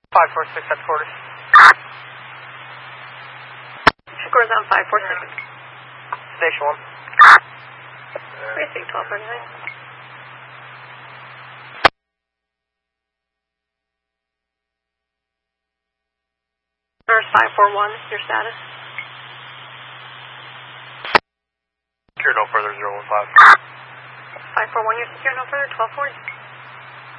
546 at quarters. Scores on 546. Station 1. Precinct 1249. Nurse 541, your status? Secure no further, 015. 541, you're secure no further, 1240.